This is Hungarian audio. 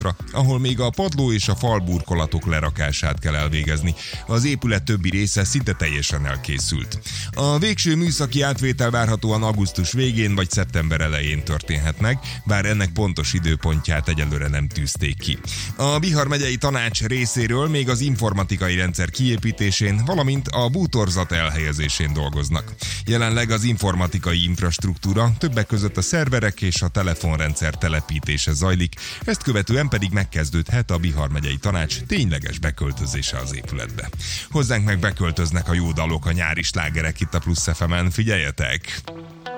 ahol még a padló és a falburkolatok lerakását kell elvégezni. Az épület többi része szinte teljesen elkészült. A végső műszaki átvétel várhatóan augusztus végén vagy szeptember elején történhet meg, bár ennek pontos időpontját egyelőre nem tűzték ki. A Bihar megyei tanács részéről még az informatikai rendszer kiépítésén, valamint a bútorzat elhelyezésén dolgoznak. Jelenleg az informatikai infrastruktúra, többek között a szerverek és a telefonrendszer telepítése zajlik, ezt követően pedig megkezdődhet a Bihar megyei tanács tényleges beköltözése az épületbe. Hozzánk meg beköltöznek a jó dalok, a nyári slágerek itt a Plusz FM-en, figyeljetek!